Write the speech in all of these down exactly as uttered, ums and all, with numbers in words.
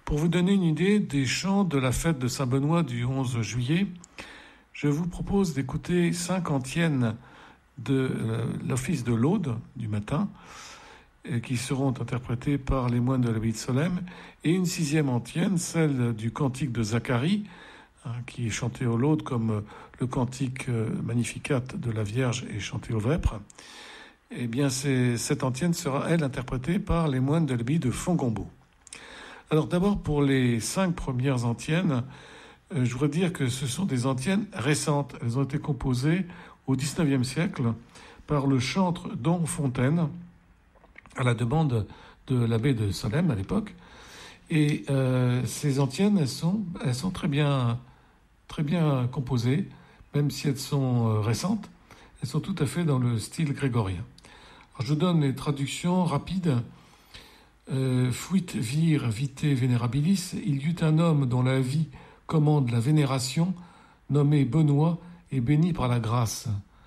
Pour vous donner une idée des chants de la fête de Saint-Benoît du onze juillet, je vous propose d'écouter cinq antiennes de euh, l'office de l'Aude du matin, et qui seront interprétées par les moines de l'abbaye de Solesmes, et une sixième antienne, celle du cantique de Zacharie, hein, qui est chanté au Laude comme le cantique euh, Magnificat de la Vierge est chanté au Vêpres. Eh bien, c'est, cette antienne sera, elle, interprétée par les moines de l'abbaye de Fongombault. Alors d'abord, pour les cinq premières antiennes, euh, je voudrais dire que ce sont des antiennes récentes. Elles ont été composées au dix-neuvième siècle par le chantre Don Fontaine, à la demande de l'abbé de Solesmes à l'époque. Et euh, ces antiennes, elles sont, elles sont très bien, très bien composées, même si elles sont euh, récentes. Elles sont tout à fait dans le style grégorien. Alors, je donne les traductions rapides. Euh, Fuit vir vite venerabilis, il y eut un homme dont la vie commande la vénération, nommé Benoît et béni par la grâce.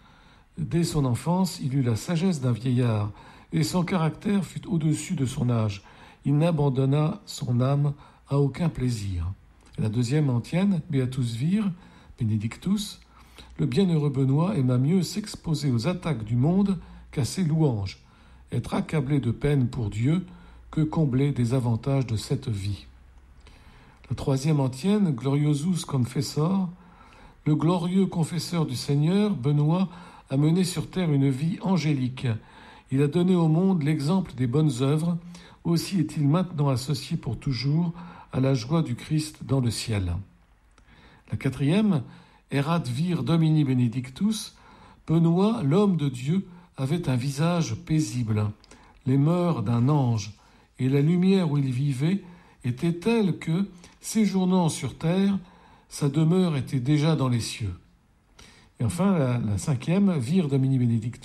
Dès son enfance, il eut la sagesse d'un vieillard, et son caractère fut au-dessus de son âge. Il n'abandonna son âme à aucun plaisir. Et la deuxième antienne, Beatus vir, benedictus, le bienheureux Benoît aima mieux s'exposer aux attaques du monde qu'à ses louanges, être accablé de peine pour Dieu que combler des avantages de cette vie. La troisième antienne, Gloriosus confessor, le glorieux confesseur du Seigneur, Benoît, a mené sur terre une vie angélique. Il a donné au monde l'exemple des bonnes œuvres, aussi est-il maintenant associé pour toujours à la joie du Christ dans le ciel. La quatrième, Erat vir Domini benedictus, Benoît, l'homme de Dieu, avait un visage paisible, les mœurs d'un ange, et la lumière où il vivait était telle que, séjournant sur terre, sa demeure était déjà dans les cieux. Et enfin, la, la cinquième, Vir Domini benedictus,